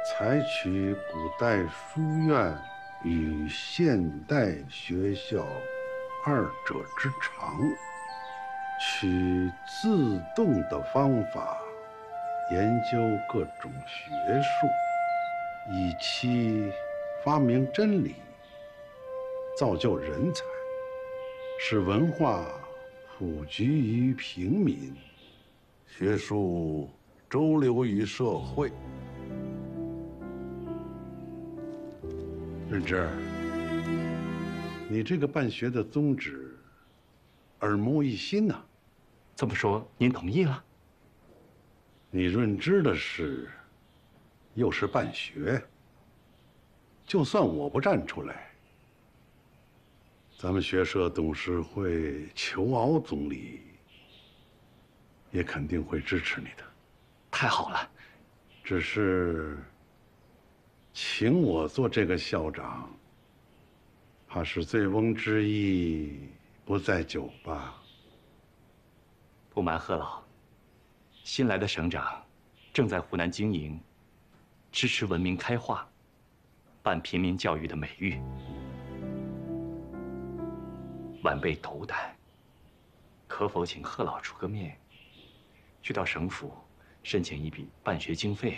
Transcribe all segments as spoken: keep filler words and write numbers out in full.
采取古代书院与现代学校二者之长，取自动的方法研究各种学术，以期发明真理，造就人才，使文化普及于平民，学术周流于社会。润之，你这个办学的宗旨耳目一新呐。 这么说，您同意了？ 你润之的事，又是办学，就算我不站出来，咱们学社董事会裘敖总理也肯定会支持你的。 太好了， 只是请我做这个校长，怕是醉翁之意不在酒吧。 不瞒贺老，新来的省长正在湖南经营支持文明开化、办平民教育的美誉，晚辈斗胆，可否请贺老出个面，去到省府申请一笔办学经费？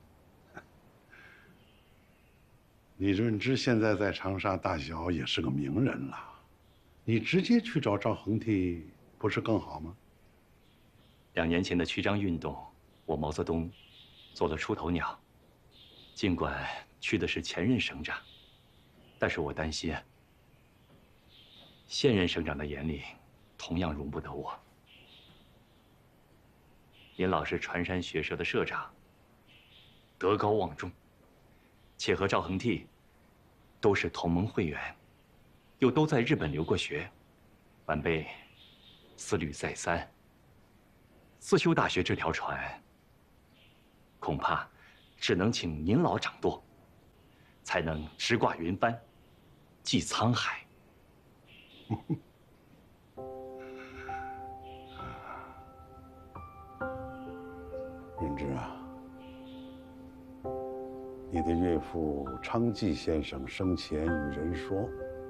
李润之现在在长沙大小也是个名人了，你直接去找赵恒惕不是更好吗？ 两年前的曲张运动，我毛泽东做了出头鸟。尽管去的是前任省长，但是我担心现任省长的眼里同样容不得我。您老是传山学社的社长，德高望重，且和赵恒惕都是同盟会员，又都在日本留过学，晚辈思虑再三。自修大学这条船，恐怕只能请您老掌舵，才能直挂云帆，济沧海。 润之啊，你的岳父昌济先生生前与人说：“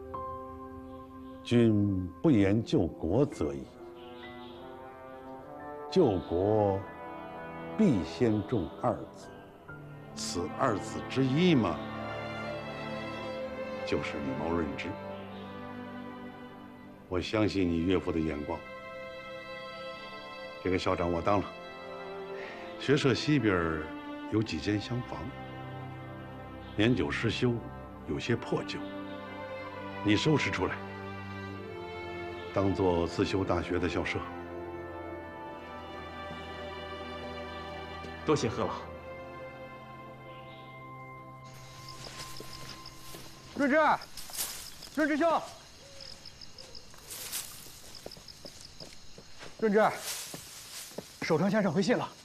君不言救国则已，救国必先重二字。”此二字之一嘛，就是你毛润之。我相信你岳父的眼光。这个校长我当了。学社西边有几间厢房，年久失修，有些破旧。你收拾出来，当做自修大学的校舍。 多谢贺老。 润之，润之兄，润之，守城先生回信了。